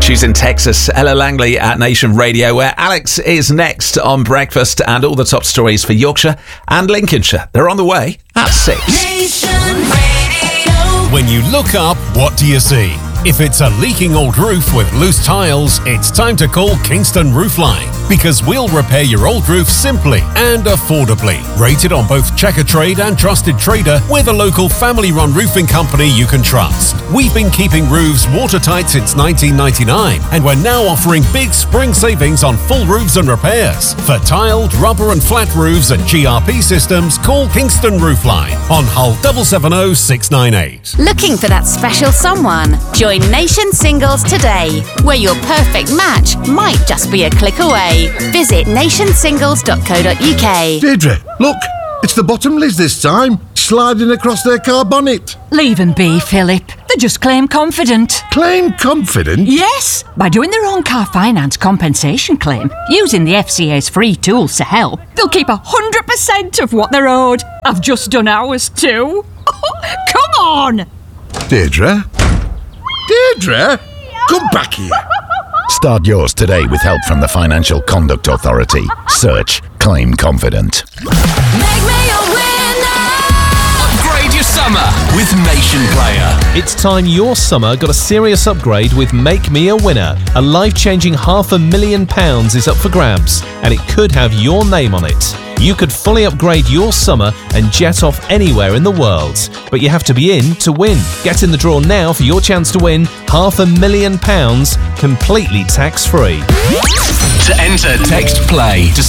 She's in Texas. Ella Langley at Nation Radio, where Alex is next on Breakfast, and all the top stories for Yorkshire and Lincolnshire. They're on the way at 6. Nation Radio. When you look up, what do you see? If it's a leaking old roof with loose tiles, it's time to call Kingston Roofline, because we'll repair your old roof simply and affordably. Rated on both Checkatrade and Trusted Trader, we're the local family-run roofing company you can trust. We've been keeping roofs watertight since 1999, and we're now offering big spring savings on full roofs and repairs. For tiled, rubber and flat roofs and GRP systems, call Kingston Roofline on Hull 770 698. Looking for that special someone? Join Nation Singles today, where your perfect match might just be a click away. Visit nationsingles.co.uk. Deirdre, look, it's the Bottomleys this time, sliding across their car bonnet. Leave them be, Philip. They just claim confident. Claim confident? Yes, by doing their own car finance compensation claim, using the FCA's free tools to help, they'll keep 100% of what they're owed. I've just done ours too. Come on! Deirdre? Deirdre? Come back here. Start yours today with help from the Financial Conduct Authority. Search Claim Confident. Make me a winner. Upgrade your summer with Nation Player. It's time your summer got a serious upgrade with Make Me a Winner. A life-changing £500,000 is up for grabs, and it could have your name on it. You could fully upgrade your summer and jet off anywhere in the world. But you have to be in to win. Get in the draw now for your chance to win £500,000 completely tax-free. To enter, text PLAY to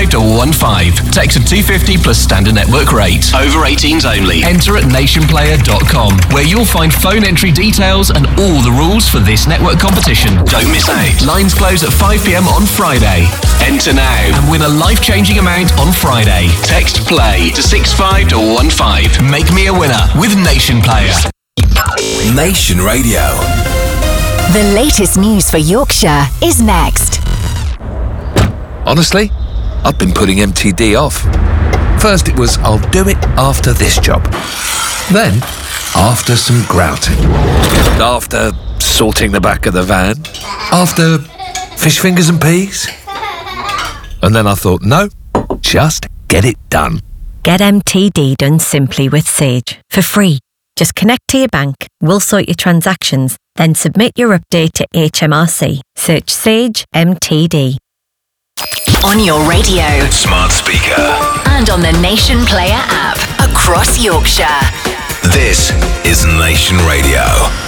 65215. Text of £250 plus standard network rate. Over 18s only. Enter at nationplayer.com, where you'll find phone entry details and all the rules for this network competition. Don't miss out. Lines close at 5 p.m. on Friday. Enter now and win a life-changing amount on Friday. Text PLAY to 65215. Make me a winner with Nation Player. Nation Radio. The latest news for Yorkshire is next. Honestly, I've been putting MTD off. First it was, I'll do it after this job. Then, after some grouting. After sorting the back of the van. After fish fingers and peas. And then I thought, no, just get it done. Get MTD done simply with Sage for free. Just connect to your bank, we'll sort your transactions, then submit your update to HMRC. Search Sage MTD. On your radio. Smart speaker. And on the Nation Player app. Across Yorkshire. This is Nation Radio.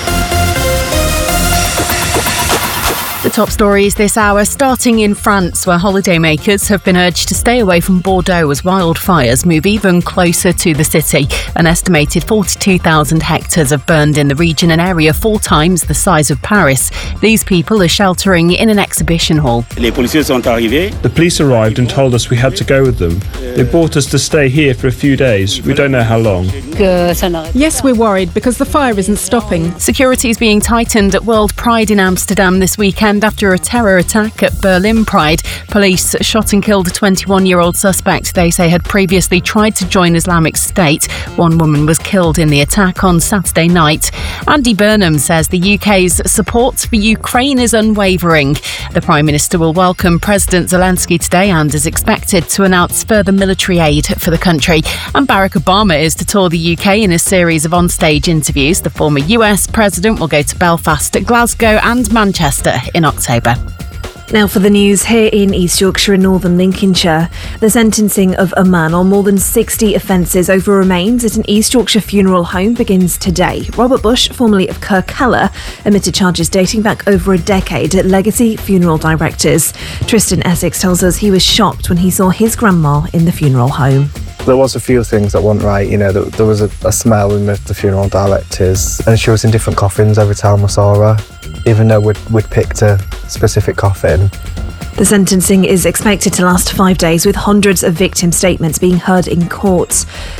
The top stories this hour, starting in France, where holidaymakers have been urged to stay away from Bordeaux as wildfires move even closer to the city. An estimated 42,000 hectares have burned in the region, an area 4 times the size of Paris. These people are sheltering in an exhibition hall. The police arrived and told us we had to go with them. They brought us to stay here for a few days. We don't know how long. Yes, we're worried because the fire isn't stopping. Security is being tightened at World Pride in Amsterdam this weekend after a terror attack at Berlin Pride. Police shot and killed a 21-year-old suspect they say had previously tried to join Islamic State. One woman was killed in the attack on Saturday night. Andy Burnham says the UK's support for Ukraine is unwavering. The Prime Minister will welcome President Zelensky today and is expected to announce further military aid for the country. And Barack Obama is to tour the UK in a series of on-stage interviews. The former US president will go to Belfast, Glasgow and Manchester in October. Now for the news here in East Yorkshire and Northern Lincolnshire. The sentencing of a man on more than 60 offences over remains at an East Yorkshire funeral home begins today. Robert Bush, formerly of Kirkella, admitted charges dating back over a decade at Legacy Funeral Directors. Tristan Essex tells us he was shocked when he saw his grandma in the funeral home. There was a few things that weren't right, there was a smell in the funeral directors, and she was in different coffins every time I saw her, even though we'd picked a specific coffin. The sentencing is expected to last 5 days, with hundreds of victim statements being heard in court.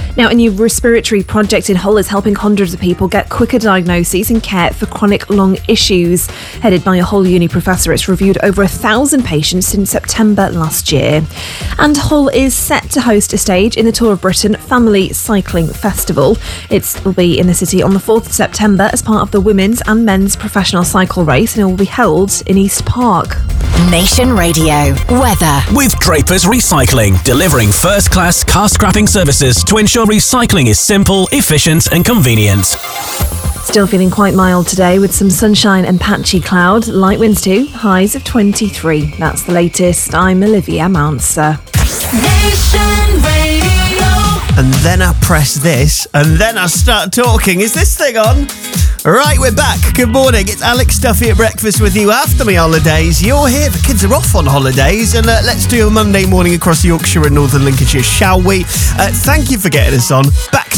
Now, a new respiratory project in Hull is helping hundreds of people get quicker diagnoses and care for chronic lung issues. Headed by a Hull Uni professor, it's reviewed over 1,000 patients since September last year. And Hull is set to host a stage in the Tour of Britain Family Cycling Festival. It will be in the city on the 4th of September as part of the women's and men's professional cycle race, and it will be held in East Park. Nation Radio weather. With Draper's Recycling, delivering first-class car scrapping services to ensure recycling is simple, efficient and convenient. Still feeling quite mild today with some sunshine and patchy cloud. Light winds too, highs of 23. That's the latest. I'm Olivia Mounser. Nation Radio. And then I press this, and then I start talking. Is this thing on? Right, we're back. Good morning. It's Alex Duffy at breakfast with you after my holidays. You're here. The kids are off on holidays, and let's do a Monday morning across Yorkshire and Northern Lincolnshire, shall we? Thank you for getting us on. Back